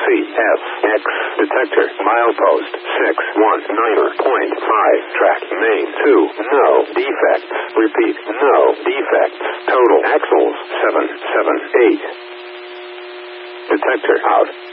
CFX. Detector. Milepost 619.5. Track main 2. No defects. Repeat. No defects. Total axles 778. Detector out.